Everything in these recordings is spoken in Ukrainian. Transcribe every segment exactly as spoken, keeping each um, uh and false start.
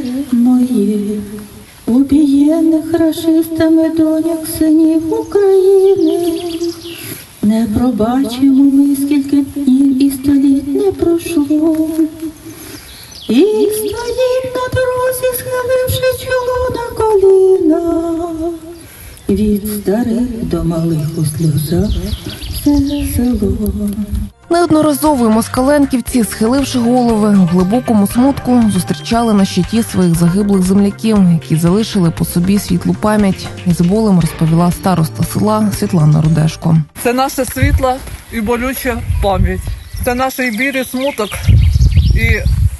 моїх, убієних рашистами доньок синів України. Не пробачимо ми, скільки днів і століть не пройшло. І стоїть на дорозі, схиливши чоло на коліна. Від старих до малих у сльозах все село. Неодноразово москаленківці, схиливши голови, у глибокому смутку зустрічали на щиті своїх загиблих земляків, які залишили по собі світлу пам'ять. Із болем розповіла староста села Світлана Рудешко. Це наша світла і болюча пам'ять. Це наш біль і смуток, і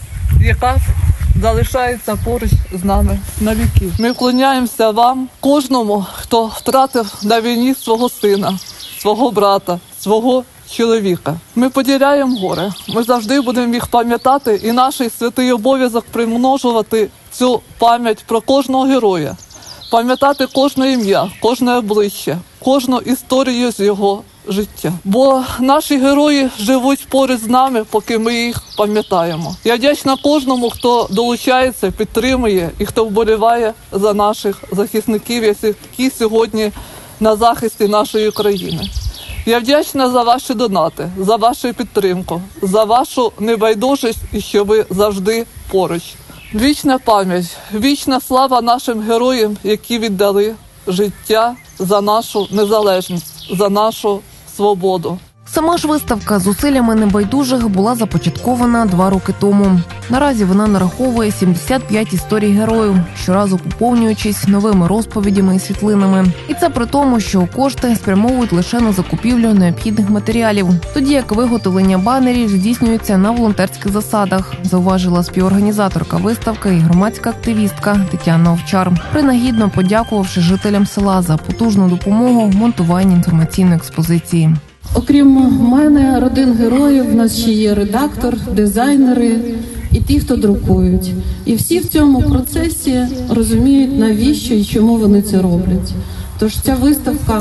яка залишається поруч з нами на віки. Ми вклоняємося вам, кожному, хто втратив на війні свого сина, свого брата, свого чоловіка. Ми поділяємо горе. Ми завжди будемо їх пам'ятати, і наш святий обов'язок примножувати цю пам'ять про кожного героя. Пам'ятати кожне ім'я, кожне обличчя, кожну історію з його життя. Бо наші герої живуть поруч з нами, поки ми їх пам'ятаємо. Я вдячна кожному, хто долучається, підтримує і хто вболіває за наших захисників, які сьогодні на захисті нашої країни. Я вдячна за ваші донати, за вашу підтримку, за вашу небайдужість і що ви завжди поруч. Вічна пам'ять, вічна слава нашим героям, які віддали життя за нашу незалежність, за нашу свободу. Сама ж виставка зусиллями небайдужих була започаткована два роки тому. Наразі вона нараховує сімдесят п'ять історій героїв, щоразу поповнюючись новими розповідями і світлинами. І це при тому, що кошти спрямовують лише на закупівлю необхідних матеріалів, тоді як виготовлення банерів здійснюється на волонтерських засадах, зауважила співорганізаторка виставки і громадська активістка Тетяна Овчар, принагідно подякувавши жителям села за потужну допомогу в монтуванні інформаційної експозиції. Окрім мене, родин героїв, в нас ще є редактор, дизайнери і ті, хто друкують. І всі в цьому процесі розуміють, навіщо і чому вони це роблять. Тож ця виставка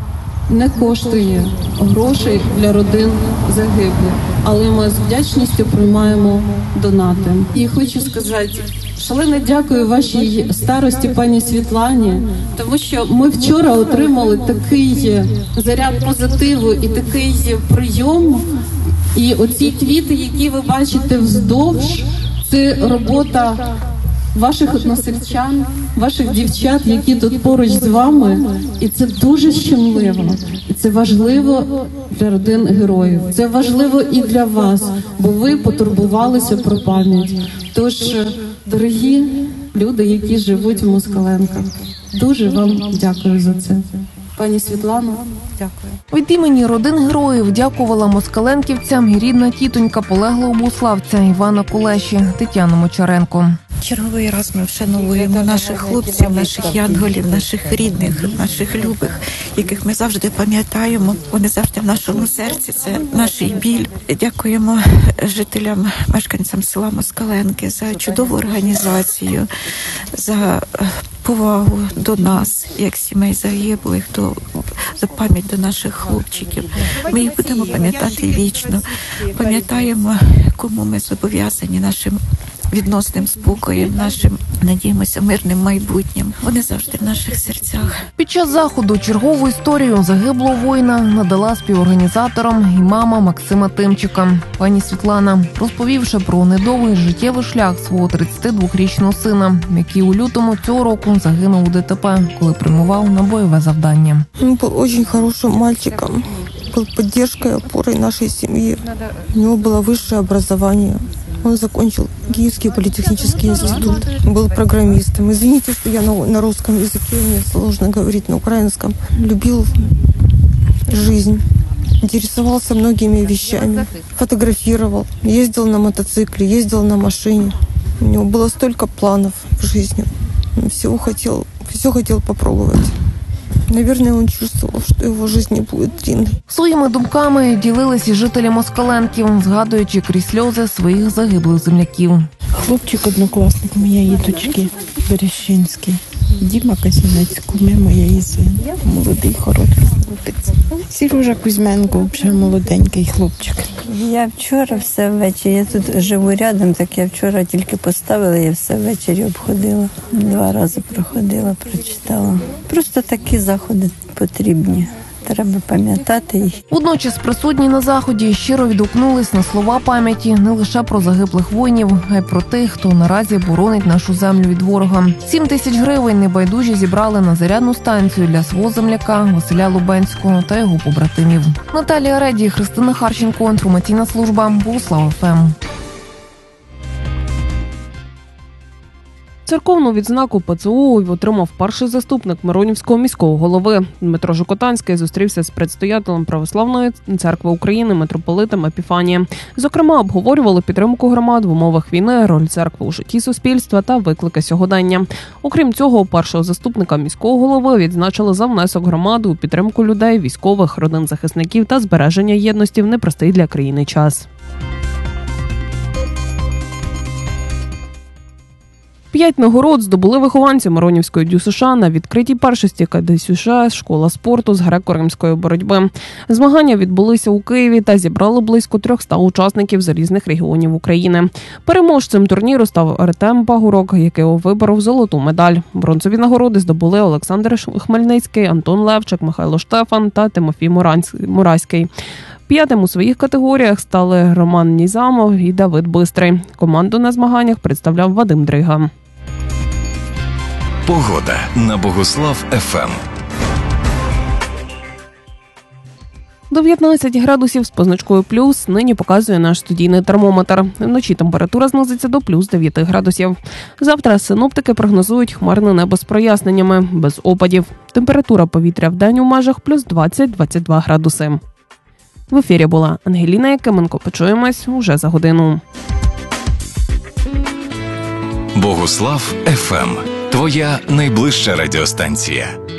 не коштує грошей для родин загиблих, але ми з вдячністю приймаємо донати. І хочу сказати, шалено дякую вашій старості, пані Світлані, тому що ми вчора отримали такий заряд позитиву і такий прийом. І оці квіти, які ви бачите вздовж, це робота ваших односельчан, ваших дівчат, які тут поруч з вами. І це дуже щемливо. І це важливо для родин героїв. Це важливо і для вас, бо ви потурбувалися про пам'ять. Тож, дорогі люди, які живуть в Москаленках, дуже вам дякую за це. Пані Світлано, дякую. Від імені родин героїв дякувала москаленківцям і рідна тітонька полеглого буславця Івана Кулеші Тетяна Мочаренко. Черговий раз ми вшановуємо наших хлопців, наших янголів, наших рідних, наших любих, яких ми завжди пам'ятаємо. Вони завжди в нашому серці, це наш біль. Дякуємо жителям, мешканцям села Москаленки за чудову організацію, за повагу до нас, як сімей загиблих, до, за пам'ять до наших хлопчиків. Ми їх будемо пам'ятати вічно. Пам'ятаємо, кому ми зобов'язані нашим відносним спокоєм, нашим, надіємося, мирним майбутнім. Вони завжди в наших серцях. Під час заходу чергову історію загиблого воїна надала співорганізаторам і мама Максима Тимчика. Пані Світлана, розповівши про недовгий життєвий шлях свого тридцятидвохрічного сина, який у лютому цього року загинув у ДТП, коли прямував на бойове завдання. Він був дуже хорошим мальчиком, був підтримкою, опорою нашої сім'ї. У нього було вищее образование. Он закончил Киевский политехнический институт, был программистом. Извините, что я на, на русском языке, мне сложно говорить на украинском. Любил жизнь, интересовался многими вещами, фотографировал, ездил на мотоцикле, ездил на машине. У него было столько планов в жизни. Он всего хотел, все хотел попробовать. Наверное, он чувствовал, що його життя не буде длинною. Своїми думками ділилися жителі Москаленків, згадуючи крізь сльози своїх загиблих земляків. Хлопчик однокласник моєї дочки Берещинський. Діма Косінець, куми моєї син. Молодий, хороший хлопець. Сережа Кузьменко, вже молоденький хлопчик. Я вчора все ввечері, я тут живу рядом, так я вчора тільки поставила, я все ввечері обходила. Два рази проходила, прочитала. Просто такі заходи потрібні. Треба пам'ятати їх. Водночас присутні на заході щиро відгукнулись на слова пам'яті не лише про загиблих воїнів, а й про тих, хто наразі боронить нашу землю від ворога. Сім тисяч гривень небайдужі зібрали на зарядну станцію для свого земляка Василя Лубенського та його побратимів. Наталія Реді, Христина Харченко, інформаційна служба Богослав еф ем. Церковну відзнаку Пе Це О отримав перший заступник Миронівського міського голови. Дмитро Жукотанський зустрівся з предстоятелем Православної церкви України митрополитом Епіфанієм. Зокрема, обговорювали підтримку громад в умовах війни, роль церкви у житті суспільства та виклики сьогодення. Окрім цього, першого заступника міського голови відзначили за внесок громади у підтримку людей, військових, родин захисників та збереження єдності в непростий для країни час. П'ять нагород здобули вихованці Миронівської Дю Се Ша на відкритій першості Ка Де Сю Ша школа спорту з греко-римської боротьби. Змагання відбулися у Києві та зібрали близько трьохсот учасників з різних регіонів України. Переможцем турніру став Артем Багурок, який виборов золоту медаль. Бронзові нагороди здобули Олександр Хмельницький, Антон Левчик, Михайло Штефан та Тимофій Мураський. П'ятим у своїх категоріях стали Роман Нізамов і Давид Бистрий. Команду на змаганнях представляв Вадим Дрига. Погода на Богослав еф ем. дев'ятнадцять градусів з позначкою плюс нині показує наш студійний термометр. Вночі температура знизиться до плюс дев'ять градусів. Завтра синоптики прогнозують хмарне небо з проясненнями, без опадів. Температура повітря вдень у межах плюс двадцять - двадцять два градуси. В ефірі була Ангеліна Якименко. Почуємось уже за годину. Богослав еф ем. Твоя найближча радіостанція.